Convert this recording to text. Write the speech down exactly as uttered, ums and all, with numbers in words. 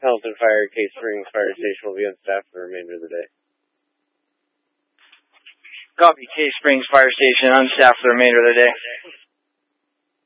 Hamilton Fire, Case Springs Fire Station will be on staff for the remainder of the day. Copy, Case Springs Fire Station on staff for the remainder of the day.